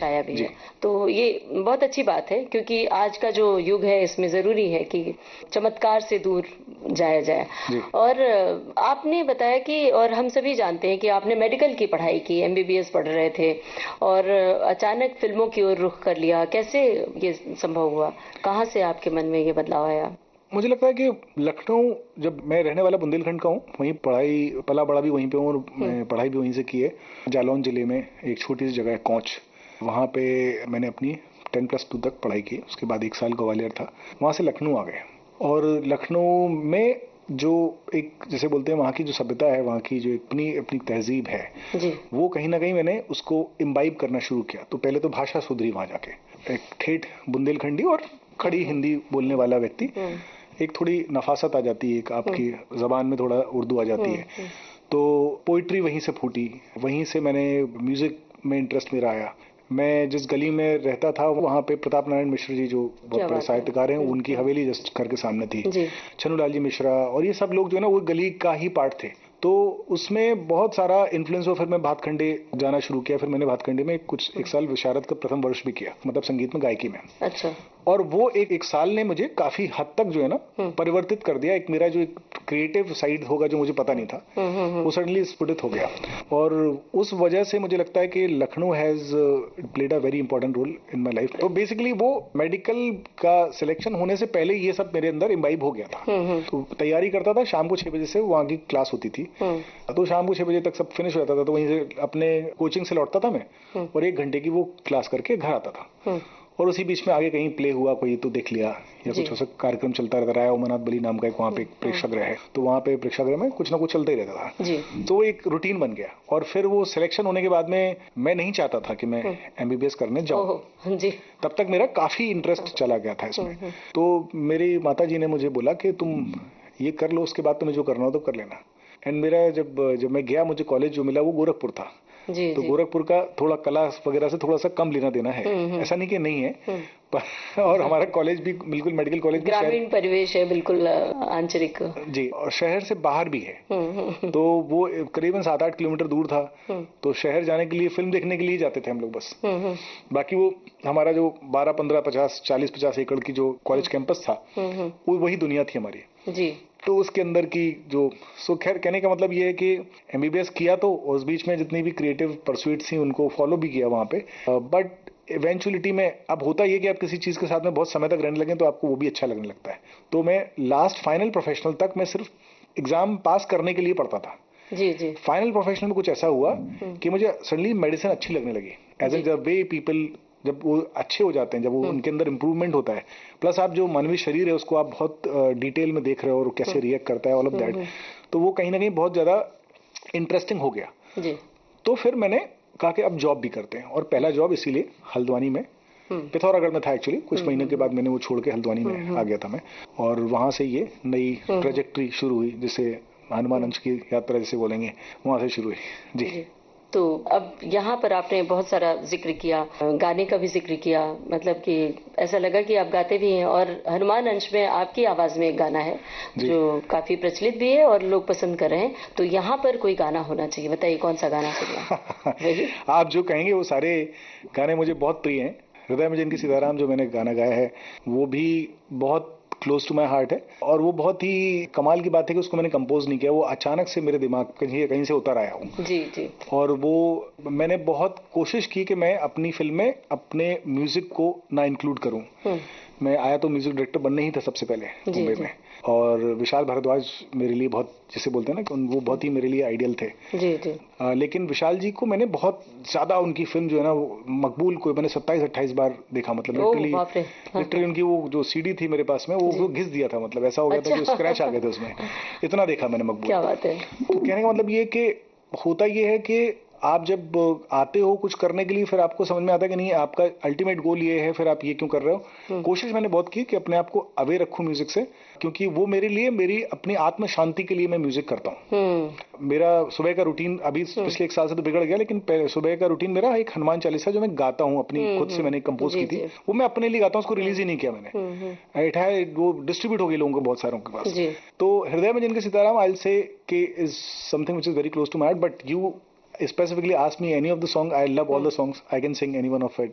आया भी है। तो ये बहुत अच्छी बात है, क्योंकि आज का जो युग है इसमें जरूरी है कि चमत्कार से दूर जाया जाए। और आपने बताया कि, और हम सभी जानते हैं कि आपने मेडिकल की पढ़ाई की, MBBS पढ़ रहे थे और अचानक फिल्मों की ओर रुख कर लिया। कैसे ये संभव हुआ? कहाँ से आपके मन में ये बदलाव आया? मुझे लगता है कि लखनऊ, जब मैं रहने वाला बुंदेलखंड का हूँ, वहीं पढ़ाई पला बड़ा भी वहीं पे हूँ और मैं पढ़ाई भी वहीं से की है। जालौन जिले में एक छोटी सी जगह है कौंच, वहाँ पे मैंने अपनी 10+2 तक पढ़ाई की। उसके बाद 1 साल ग्वालियर था, वहाँ से लखनऊ आ गए। और लखनऊ में जो एक, जैसे बोलते हैं, वहाँ की जो सभ्यता है, वहाँ की जो अपनी तहजीब है, वो कहीं ना कहीं मैंने उसको इम्बाइब करना शुरू किया। तो पहले तो भाषा सुधरी वहाँ जाके, एक ठेठ बुंदेलखंडी और खड़ी हिंदी बोलने वाला व्यक्ति, एक थोड़ी नफासत आ जाती है, एक आपकी जबान में थोड़ा उर्दू आ जाती है। तो पोइट्री वहीं से फूटी, वहीं से मैंने म्यूजिक में इंटरेस्ट मेरा आया। मैं जिस गली में रहता था वहाँ पे प्रताप नारायण मिश्र जी, जो बहुत बड़े साहित्यकार हैं, उनकी हवेली जस्ट घर के सामने थी। छन्नूलाल जी मिश्रा और ये सब लोग जो है ना, वो गली का ही पार्ट थे। तो उसमें बहुत सारा इन्फ्लुएंस हुआ। फिर मैं भातखंडे जाना शुरू किया। फिर मैंने भातखंडे में कुछ 1 साल विशारद का प्रथम वर्ष भी किया, मतलब संगीत में, गायकी में। अच्छा। और वो एक साल ने मुझे काफी हद तक जो है ना परिवर्तित कर दिया। एक मेरा जो एक क्रिएटिव साइड होगा जो मुझे पता नहीं था, वो सडनली स्फुटित हो गया। और उस वजह से मुझे लगता है कि Lucknow has played a very important role in my life. तो बेसिकली वो मेडिकल का सिलेक्शन होने से पहले ये सब मेरे अंदर इम्बाइब हो गया था। तो तैयारी करता था, शाम को 6 बजे से वहाँ की क्लास होती थी, तो शाम को 6 बजे तक सब फिनिश हो जाता था। तो वहीं से अपने कोचिंग से लौटता था मैं, और 1 घंटे की वो क्लास करके घर आता था। और उसी बीच में आगे कहीं प्ले हुआ कोई तो देख लिया, या कुछ ऐसा कार्यक्रम चलता रहता। राय ओमनाथ बली नाम का एक वहाँ पे प्रेक्षागृह है, तो वहाँ पे प्रेक्षागृह में कुछ ना कुछ चलता ही रहता था। तो वो एक रूटीन बन गया। और फिर वो सिलेक्शन होने के बाद में मैं नहीं चाहता था कि मैं MBBS करने जाऊँ, तब तक मेरा काफी इंटरेस्ट चला गया था इसमें। तो मेरी माता जी ने मुझे बोला कि तुम ये कर लो, उसके बाद तुम्हें जो करना हो तो कर लेना। एंड मेरा जब मैं गया, मुझे कॉलेज जो मिला वो गोरखपुर था। तो गोरखपुर का थोड़ा कला वगैरह से थोड़ा सा कम लेना देना है, ऐसा नहीं कि नहीं है, पर और हमारा कॉलेज भी बिल्कुल मेडिकल कॉलेज, ग्रामीण परिवेश है, बिल्कुल आंचलिक जी, और शहर से बाहर भी है। तो वो करीबन 7-8 किलोमीटर दूर था। तो शहर जाने के लिए, फिल्म देखने के लिए जाते थे हम लोग बस। बाकी वो हमारा जो 12, 15, 50, 40, 50 एकड़ की जो कॉलेज कैंपस था, वो वही दुनिया थी हमारी जी। तो उसके अंदर की जो, सो खैर कहने का मतलब ये है कि MBBS किया, तो उस बीच में जितनी भी क्रिएटिव परस्यूट्स थी उनको फॉलो भी किया वहाँ पे। बट इवेंचुअलिटी में अब होता ये कि आप किसी चीज के साथ में बहुत समय तक रहने लगे तो आपको वो भी अच्छा लगने लगता है। तो मैं लास्ट फाइनल प्रोफेशनल तक मैं सिर्फ एग्जाम पास करने के लिए पढ़ता था। जी। फाइनल प्रोफेशनल में कुछ ऐसा हुआ कि मुझे सडनली मेडिसिन अच्छी लगने लगी। एज ए वे पीपल जब वो अच्छे हो जाते हैं, जब वो उनके अंदर इंप्रूवमेंट होता है, प्लस आप जो मानवीय शरीर है उसको आप बहुत डिटेल में देख रहे हो और कैसे रिएक्ट करता है, ऑल ऑफ दैट, तो वो कहीं ना कहीं बहुत ज्यादा इंटरेस्टिंग हो गया जी। तो फिर मैंने कहा कि अब जॉब भी करते हैं। और पहला जॉब इसीलिए हल्द्वानी में, पिथौरागढ़ में था एक्चुअली। कुछ महीने के बाद मैंने वो छोड़ के हल्द्वानी में आ गया था मैं, और वहां से ये नई ट्रेजेक्ट्री शुरू हुई, जिसे हनुमान अंश की यात्रा जिसे बोलेंगे, वहां से शुरू हुई जी। तो अब यहाँ पर आपने बहुत सारा जिक्र किया, गाने का भी जिक्र किया, मतलब कि ऐसा लगा कि आप गाते भी हैं। और हनुमान अंश में आपकी आवाज में एक गाना है जो काफी प्रचलित भी है और लोग पसंद कर रहे हैं। तो यहाँ पर कोई गाना होना चाहिए, बताइए कौन सा गाना सुनना? आप जो कहेंगे वो सारे गाने मुझे बहुत प्रिय हैं। हृदय में जिनकी सीताराम जो मैंने गाना गाया है, वो भी बहुत क्लोज टू माई हार्ट है। और वो बहुत ही कमाल की बात है कि उसको मैंने कंपोज नहीं किया, वो अचानक से मेरे दिमाग कहीं से उतर आया हूँ जी। और वो मैंने बहुत कोशिश की कि मैं अपनी फिल्म में अपने म्यूजिक को ना इंक्लूड करूँ। मैं आया तो म्यूजिक डायरेक्टर बनने ही था सबसे पहले मुंबई में, और विशाल भारद्वाज मेरे लिए बहुत, जिसे बोलते हैं ना कि वो बहुत ही मेरे लिए आइडियल थे जी। लेकिन विशाल जी को मैंने बहुत ज्यादा, उनकी फिल्म जो है ना मकबूल को मैंने 27-28 बार देखा। मतलब लिटरली उनकी वो जो CD थी मेरे पास में, वो घिस दिया था। मतलब ऐसा हो गया था कि स्क्रैच आ गए थे उसमें, इतना देखा मैंने मकबूल। क्या बात है। तो कहने का मतलब ये कि होता ये है कि आप जब आते हो कुछ करने के लिए, फिर आपको समझ में आता है कि नहीं, आपका अल्टीमेट गोल ये है, फिर आप ये क्यों कर रहे हो। कोशिश मैंने बहुत की कि अपने आप को अवे रखूं म्यूजिक से, क्योंकि वो मेरे लिए, मेरी अपनी आत्म शांति के लिए मैं म्यूजिक करता हूँ। मेरा सुबह का रूटीन अभी पिछले 1 साल से तो बिगड़ गया, लेकिन सुबह का रूटीन मेरा एक हनुमान चालीसा जो मैं गाता हूँ अपनी खुद से, मैंने कंपोज की थी, वो मैं अपने लिए गाता हूँ, उसको रिलीज ही नहीं किया मैंने। इट है वो डिस्ट्रीब्यूट हो गई लोगों को, बहुत सारों के पास। तो हृदय में जिनके Sitaram, I will say is something which is very close to my heart, but you specifically ask me any of the song, I love all the songs, I can sing any one of it.